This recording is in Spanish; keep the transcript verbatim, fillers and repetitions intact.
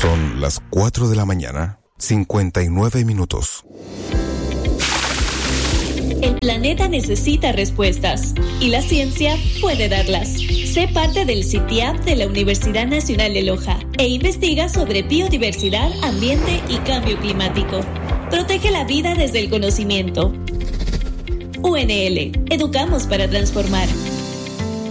Son las cuatro de la mañana, cincuenta y nueve minutos. El planeta necesita respuestas y la ciencia puede darlas. Sé parte del CITIAP de la Universidad Nacional de Loja e investiga sobre biodiversidad, ambiente y cambio climático. Protege la vida desde el conocimiento. U N L, educamos para transformar.